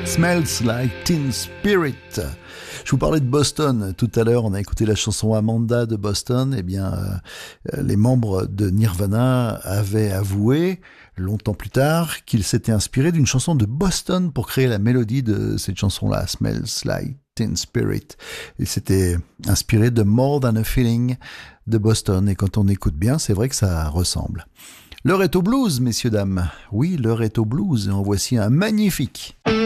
Smells Like Teen Spirit. Je vous parlais de Boston tout à l'heure, on a écouté la chanson Amanda de Boston. Eh bien, les membres de Nirvana avaient avoué, longtemps plus tard, qu'ils s'étaient inspirés d'une chanson de Boston pour créer la mélodie de cette chanson-là, Smells Like Teen Spirit. Ils s'étaient inspirés de More Than a Feeling de Boston. Et quand on écoute bien, c'est vrai que ça ressemble. L'heure est au blues, messieurs, dames. Oui, l'heure est au blues et en voici un magnifique.